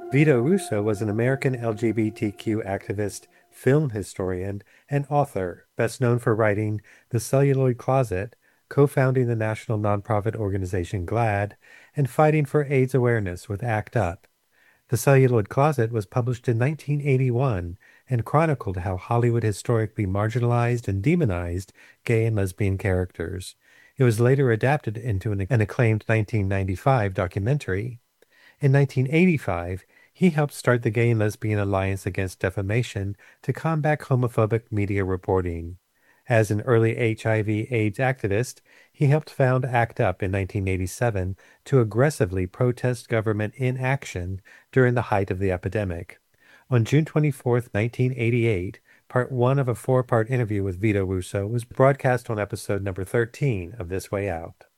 Vito Russo was an American LGBTQ activist, film historian, and author, best known for writing The Celluloid Closet, co-founding the national nonprofit organization GLAAD, and fighting for AIDS awareness with ACT UP. The Celluloid Closet was published in 1981 and chronicled how Hollywood historically marginalized and demonized gay and lesbian characters. It was later adapted into an acclaimed 1995 documentary. In 1985, he helped start the Gay and Lesbian Alliance Against Defamation to combat homophobic media reporting. As an early HIV/AIDS activist, he helped found ACT UP in 1987 to aggressively protest government inaction during the height of the epidemic. On June 24th, 1988, part one of a four-part interview with Vito Russo was broadcast on episode number 13 of This Way Out.